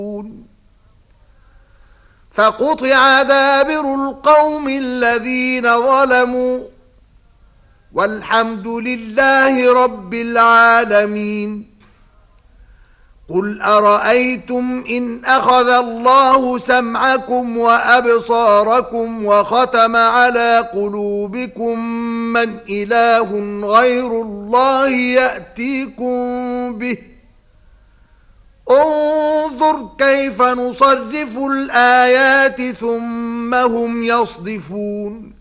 فقطع دابر القوم الذين ظلموا والحمد لله رب العالمين. قل أرأيتم إن أخذ الله سمعكم وأبصاركم وختم على قلوبكم من إله غير الله يأتيكم به؟ انظر كيف نصرف الآيات ثم هم يصدفون.